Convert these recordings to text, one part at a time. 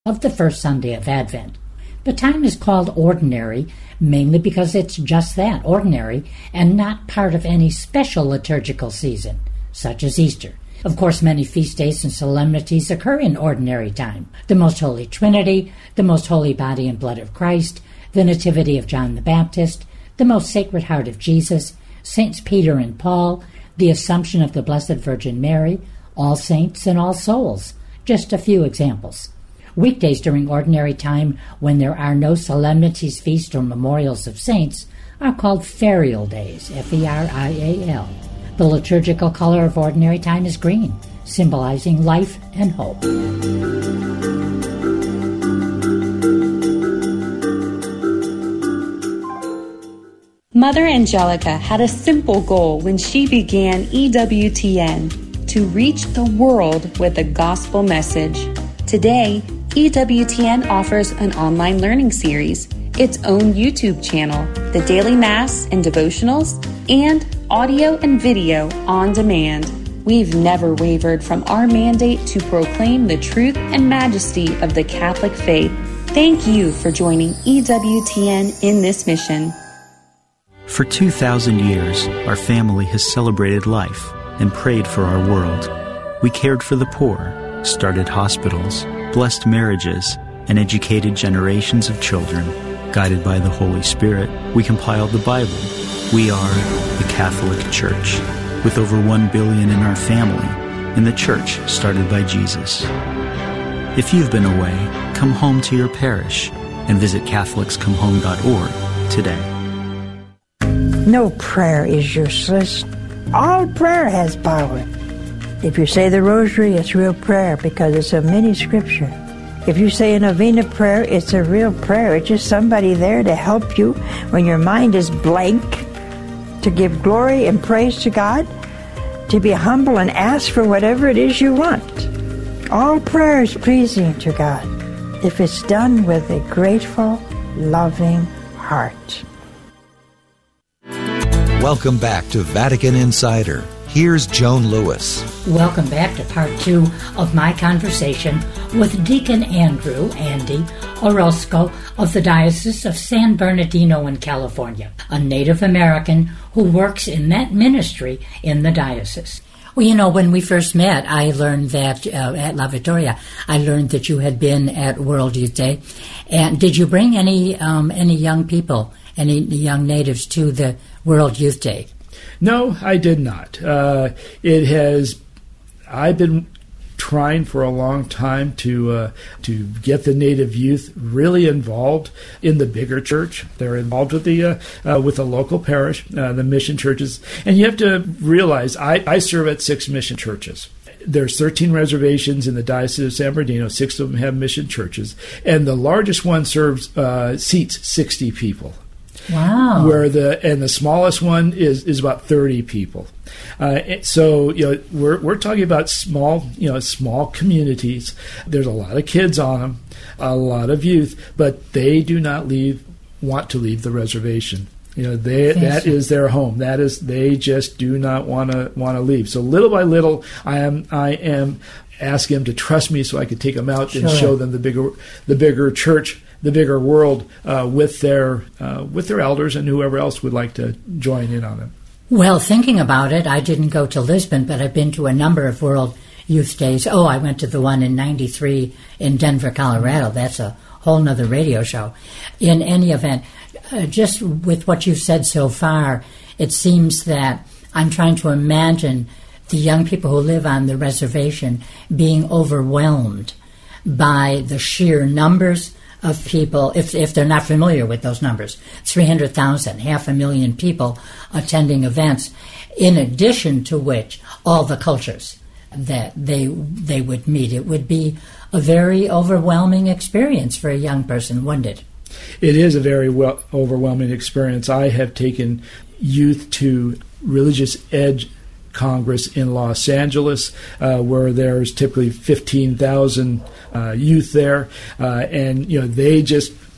of the first Sunday of Advent. The time is called ordinary, mainly because it's just that, ordinary, and not part of any special liturgical season, such as Easter. Of course, many feast days and solemnities occur in ordinary time. The Most Holy Trinity, the Most Holy Body and Blood of Christ, the Nativity of John the Baptist, the Most Sacred Heart of Jesus, Saints Peter and Paul, the Assumption of the Blessed Virgin Mary, All Saints and All Souls, just a few examples. Weekdays during ordinary time, when there are no solemnities, feasts, or memorials of saints, are called ferial days, F-E-R-I-A-L. The liturgical color of ordinary time is green, symbolizing life and hope. Mother Angelica had a simple goal when she began EWTN, to reach the world with a gospel message. Today, EWTN offers an online learning series, its own YouTube channel, the daily Mass and devotionals, and audio and video on demand. We've never wavered from our mandate to proclaim the truth and majesty of the Catholic faith. Thank you for joining EWTN in this mission. For 2,000 years, our family has celebrated life and prayed for our world. We cared for the poor, started hospitals, blessed marriages, and educated generations of children. Guided by the Holy Spirit, we compiled the Bible. We are the Catholic Church, with over 1 billion in our family, and the church started by Jesus. If you've been away, come home to your parish and visit CatholicsComeHome.org today. No prayer is useless. All prayer has power. If you say the rosary, it's real prayer because it's a mini scripture. If you say a novena prayer, it's a real prayer. It's just somebody there to help you when your mind is blank, to give glory and praise to God, to be humble and ask for whatever it is you want. All prayer is pleasing to God if it's done with a grateful, loving heart. Welcome back to Vatican Insider. Here's Joan Lewis. Welcome back to part 2 of my conversation with Deacon Andy Orozco of the Diocese of San Bernardino in California, a Native American who works in that ministry in the diocese. Well, when we first met, I learned that at La Victoria, I learned that you had been at World Youth Day. And did you bring any young people, any young natives to the World Youth Day? No, I did not. I've been trying for a long time to get the Native youth really involved in the bigger church. They're involved with the local parish, the mission churches, and you have to realize I serve at 6 mission churches. There's 13 reservations in the Diocese of San Bernardino. 6 of them have mission churches, and the largest one seats 60 people. Wow! The smallest one is about 30 people. So we're talking about small communities. There's a lot of kids on them, a lot of youth, but they do not want to leave the reservation. That is their home. They just do not want to leave. So little by little, I am asking them to trust me so I can take them out and show them the bigger church, the bigger world with their elders and whoever else would like to join in on them. Well, thinking about it, I didn't go to Lisbon, but I've been to a number of World Youth Days. Oh, I went to the one in '93 in Denver, Colorado. That's a whole nother radio show. In any event, just with what you've said so far, it seems that I'm trying to imagine the young people who live on the reservation being overwhelmed by the sheer numbers of people, if they're not familiar with those numbers. 300,000, 500,000 people attending events, in addition to which all the cultures that they would meet. It would be a very overwhelming experience for a young person, wouldn't it? It is a very overwhelming experience. I have taken youth to Religious Edge Congress in Los Angeles, where there's typically 15,000 youth there, and they just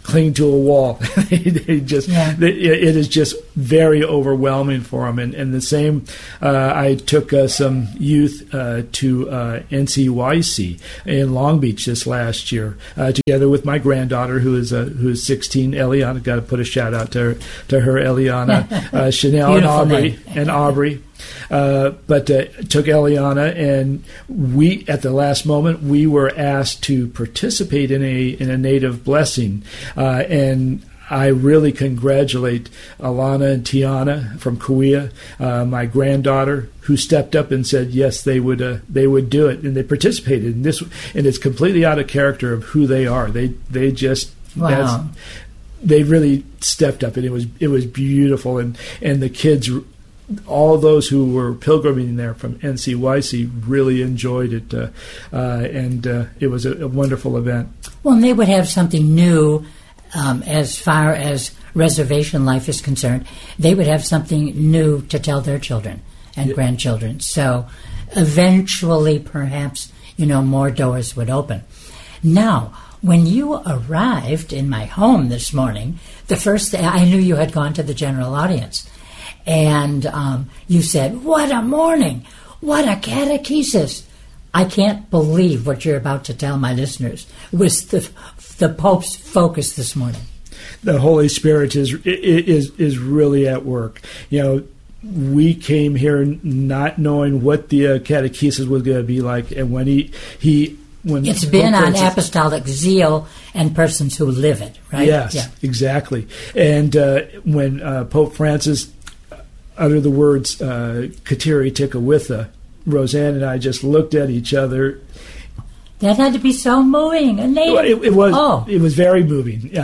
cling to a wall. It is just very overwhelming for them. And the same, I took some youth to NCYC in Long Beach this last year, together with my granddaughter who is 16, Eliana. Got to put a shout out to her, Eliana, Chanel and Aubrey. But took Eliana, and we, at the last moment, we were asked to participate in a native blessing, and I really congratulate Alana and Tiana from Kauai, my granddaughter, who stepped up and said yes, they would do it, and they participated in this, and it's completely out of character of who they are. They just wow. They really stepped up, and it was beautiful, and the kids. All those who were pilgriming there from NCYC really enjoyed it, and it was a wonderful event. Well, and they would have something new as far as reservation life is concerned. They would have something new to tell their children and grandchildren. So eventually, perhaps, more doors would open. Now, when you arrived in my home this morning, the first day I knew you had gone to the general audience. And you said, "What a morning! What a catechesis!" I can't believe what you're about to tell my listeners was the Pope's focus this morning. The Holy Spirit is really at work. We came here not knowing what the catechesis was going to be like, and when when it's been on apostolic zeal and persons who live it, right? Yes, yeah. Exactly. And when Pope Francis uttered the words "Kateri Tikawitha," Roseanne and I just looked at each other. That had to be so moving. It was. Oh. It was very moving.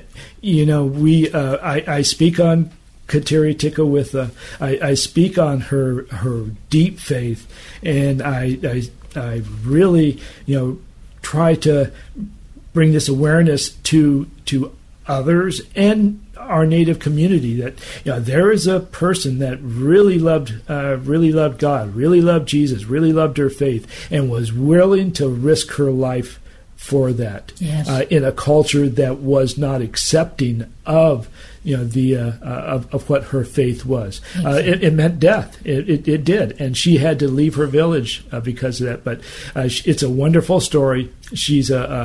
I speak on Kateri Tikawitha. I speak on her deep faith, and I really try to bring this awareness to others and our native community that there is a person that really loved God, really loved Jesus, really loved her faith, and was willing to risk her life for that. Yes. In a culture that was not accepting of of what her faith was. It meant death. It did, and she had to leave her village because of that. But it's a wonderful story. She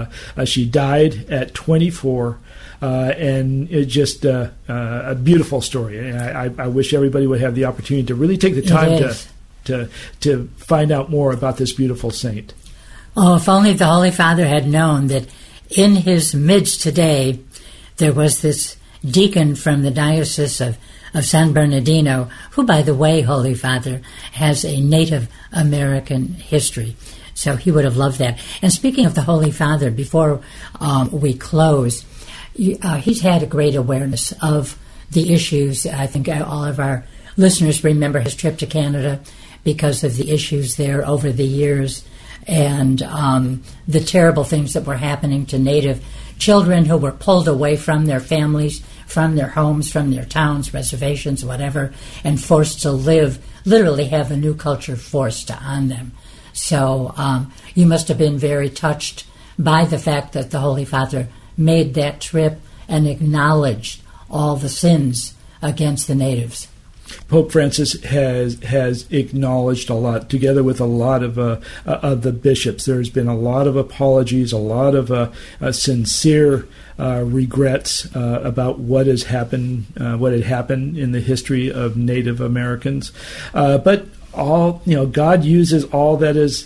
died at 24. And it's just a beautiful story. And I wish everybody would have the opportunity to really take the time to find out more about this beautiful saint. Oh, if only the Holy Father had known that in his midst today there was this deacon from the Diocese of San Bernardino, who, by the way, Holy Father, has a Native American history. So he would have loved that. And speaking of the Holy Father, before we close, he's had a great awareness of the issues. I think all of our listeners remember his trip to Canada because of the issues there over the years and the terrible things that were happening to Native children who were pulled away from their families, from their homes, from their towns, reservations, whatever, and forced to live, literally have a new culture forced on them. So you must have been very touched by the fact that the Holy Father made that trip and acknowledged all the sins against the natives. Pope Francis has acknowledged a lot, together with a lot of the bishops. There's been a lot of apologies, a lot of sincere regrets about what has happened, what had happened in the history of Native Americans. But God uses all that is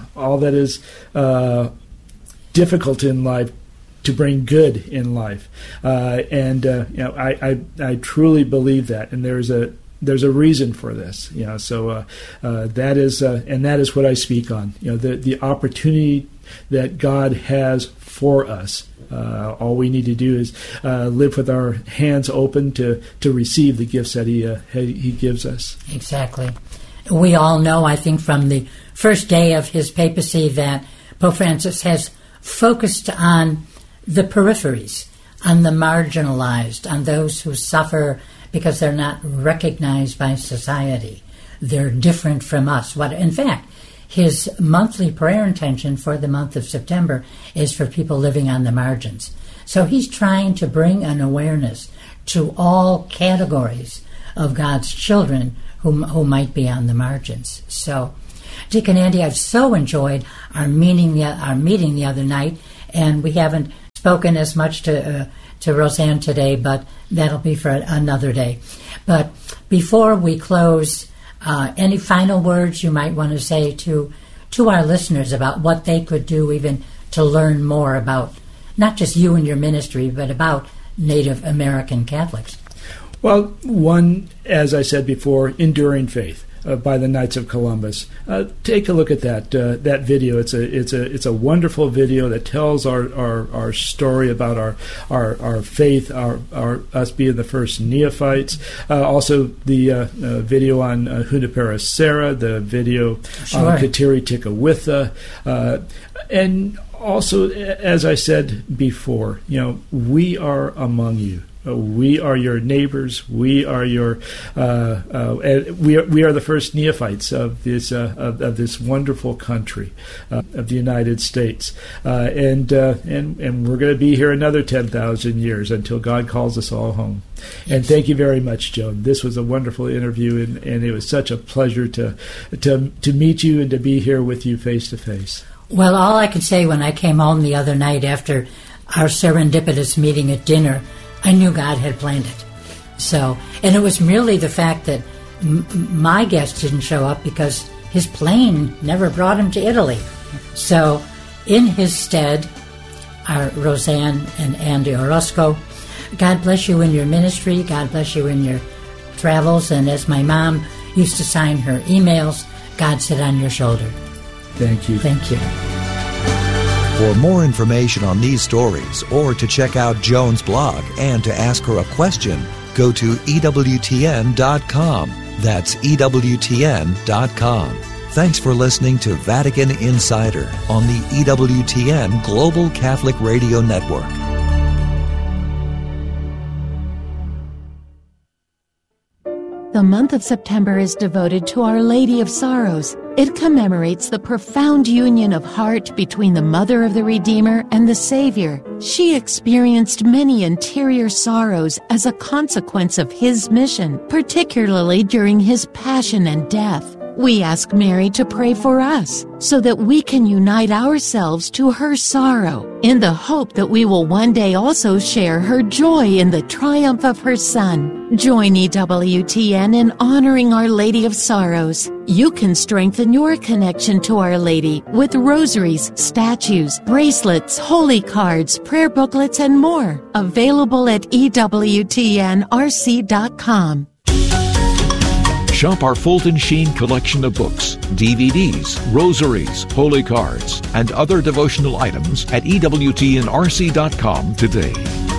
difficult in life to bring good in life, and I truly believe that, and there's a reason for this, So that is what I speak on. The opportunity that God has for us. All we need to do is live with our hands open to receive the gifts that He gives us. Exactly. We all know, I think, from the first day of his papacy that Pope Francis has focused on the peripheries, on the marginalized, on those who suffer because they're not recognized by society. They're different from us. In fact, his monthly prayer intention for the month of September is for people living on the margins. So he's trying to bring an awareness to all categories of God's children who might be on the margins. So, Deacon Andy, I've so enjoyed our meeting the other night, and we haven't spoken as much to Roseanne today, but that'll be for another day. But before we close, any final words you might want to say to our listeners about what they could do even to learn more about not just you and your ministry, but about Native American Catholics? Well, one, as I said before, Enduring Faith by the Knights of Columbus. Take a look at that video. It's a wonderful video that tells our story about our faith, our us being the first neophytes. Also, the video on Junipero Serra, the video on Kateri Tekakwitha, and also, as I said before, we are among you. We are your neighbors. We are your. We are the first neophytes of this wonderful country, of the United States, and we're going to be here another 10,000 years until God calls us all home. And thank you very much, Joan. This was a wonderful interview, and it was such a pleasure to meet you and to be here with you face to face. Well, all I could say when I came home the other night after our serendipitous meeting at dinner, I knew God had planned it. So, and it was merely the fact that my guest didn't show up because his plane never brought him to Italy. So, in his stead, our Roseanne and Andy Orozco, God bless you in your ministry. God bless you in your travels. And as my mom used to sign her emails, God sit on your shoulder. Thank you. Thank you. For more information on these stories or to check out Joan's blog and to ask her a question, go to EWTN.com. That's EWTN.com. Thanks for listening to Vatican Insider on the EWTN Global Catholic Radio Network. The month of September is devoted to Our Lady of Sorrows. It commemorates the profound union of heart between the Mother of the Redeemer and the Savior. She experienced many interior sorrows as a consequence of His mission, particularly during His passion and death. We ask Mary to pray for us so that we can unite ourselves to her sorrow in the hope that we will one day also share her joy in the triumph of her Son. Join EWTN in honoring Our Lady of Sorrows. You can strengthen your connection to Our Lady with rosaries, statues, bracelets, holy cards, prayer booklets, and more. Available at EWTNRC.com. Shop our Fulton Sheen collection of books, DVDs, rosaries, holy cards, and other devotional items at EWTNRC.com today.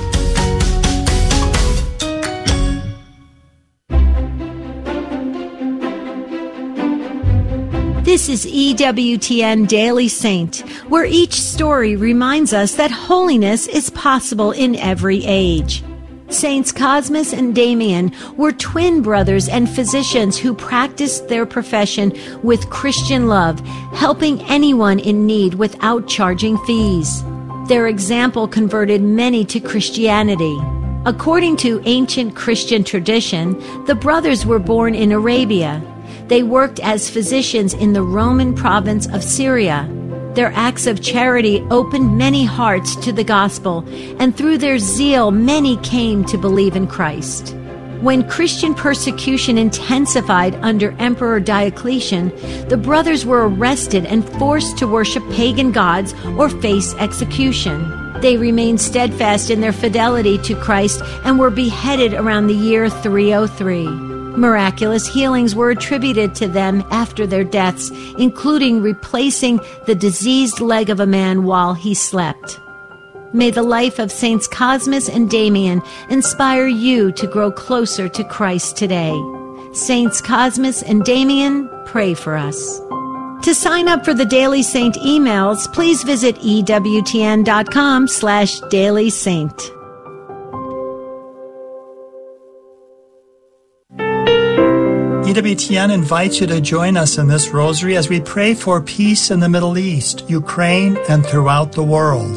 This is EWTN Daily Saint, where each story reminds us that holiness is possible in every age. Saints Cosmas and Damian were twin brothers and physicians who practiced their profession with Christian love, helping anyone in need without charging fees. Their example converted many to Christianity. According to ancient Christian tradition, the brothers were born in Arabia. They worked as physicians in the Roman province of Syria. Their acts of charity opened many hearts to the gospel, and through their zeal, many came to believe in Christ. When Christian persecution intensified under Emperor Diocletian, the brothers were arrested and forced to worship pagan gods or face execution. They remained steadfast in their fidelity to Christ and were beheaded around the year 303. Miraculous healings were attributed to them after their deaths, including replacing the diseased leg of a man while he slept. May the life of Saints Cosmas and Damian inspire you to grow closer to Christ today. Saints Cosmas and Damian, pray for us. To sign up for the Daily Saint emails, please visit EWTN.com/dailysaint. EWTN invites you to join us in this rosary as we pray for peace in the Middle East, Ukraine, and throughout the world.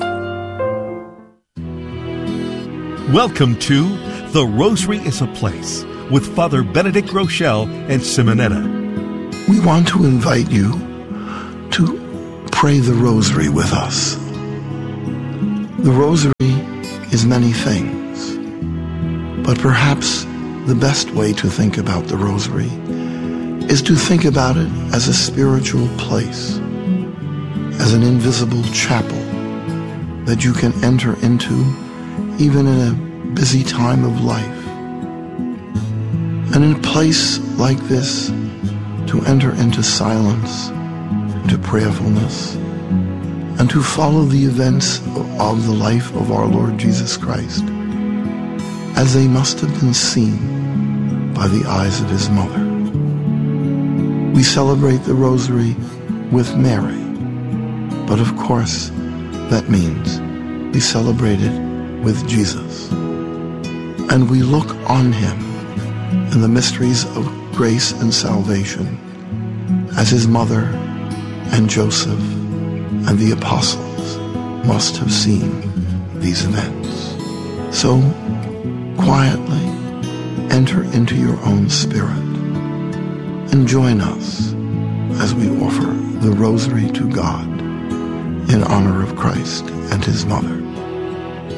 Welcome to The Rosary is a Place with Father Benedict Groeschel and Simonetta. We want to invite you to pray the Rosary with us. The Rosary is many things, but perhaps the best way to think about the Rosary is to think about it as a spiritual place, as an invisible chapel that you can enter into even in a busy time of life. And in a place like this, to enter into silence, into prayerfulness, and to follow the events of the life of our Lord Jesus Christ as they must have been seen by the eyes of his mother. We celebrate the Rosary with Mary, but of course that means we celebrate it with Jesus. And we look on him in the mysteries of grace and salvation as his mother and Joseph and the apostles must have seen these events. So quietly enter into your own spirit and join us as we offer the Rosary to God in honor of Christ and his mother.